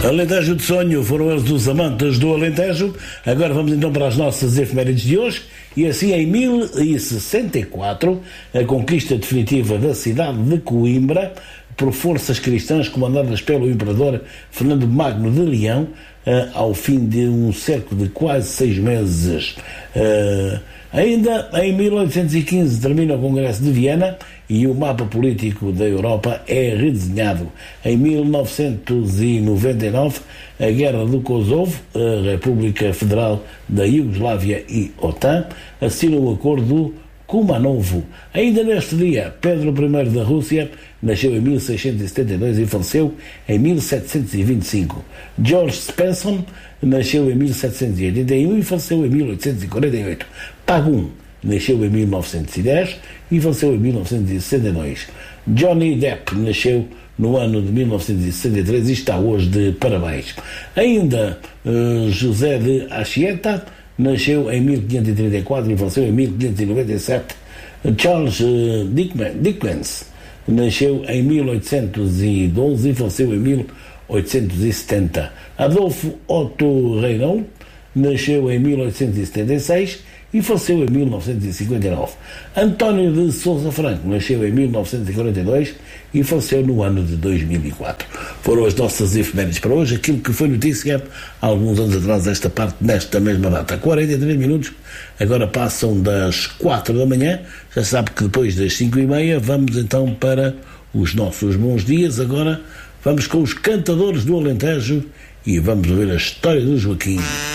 Alentejo de Sonho, foram eles os amantes do Alentejo. Agora vamos então para as nossas efemérides de hoje. E assim, em 1064, a conquista definitiva da cidade de Coimbra por forças cristãs comandadas pelo imperador Fernando Magno de Leão, ao fim de um cerco de quase 6 meses. Ainda em 1815 termina o Congresso de Viena e o mapa político da Europa é redesenhado. Em 1999, a Guerra do Kosovo, a República Federal da Iugoslávia e OTAN assinam o Acordo Kumanovo. Ainda neste dia, Pedro I da Rússia nasceu em 1672 e faleceu em 1725. George Spencer nasceu em 1781 e faleceu em 1848. Pagum nasceu em 1910 e faleceu em 1962. Johnny Depp nasceu no ano de 1963 e está hoje de parabéns. Ainda José de Anchieta nasceu em 1534 e faleceu em 1597. Charles Dickens nasceu em 1812 e faleceu em 1870. Adolfo Otto Reinhold nasceu em 1876 e faleceu em 1959. António de Sousa Franco nasceu em 1942 e faleceu no ano de 2004. Foram as nossas efemérides para hoje, aquilo que foi notícia há alguns anos atrás, esta parte, nesta mesma data. 43 minutos, agora passam das 4 da manhã, já sabe que depois das 5h30 vamos então para os nossos bons dias. Agora vamos com os cantadores do Alentejo e vamos ouvir a história do Joaquim.